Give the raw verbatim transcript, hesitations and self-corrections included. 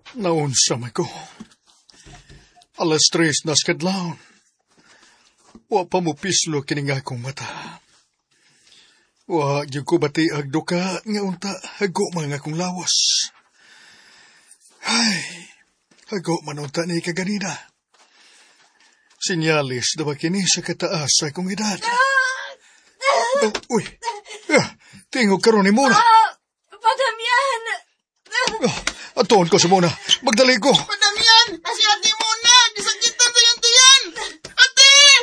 Naunsa may ko. Alas tres na skadlaon. Wa pa mo pislo kining akong mata. Wa gyud ko bati ag duka nga unta hago man akong lawas. Ay, hago man unta ni kaganina. Sinyalis na ba kini sa kataas sa akong edad? Oh, uy, ah, tingog karon ni Mona. Ah, Padamian! Ah, atoon ko sa Mona. Magdali ko. Padamian! Asya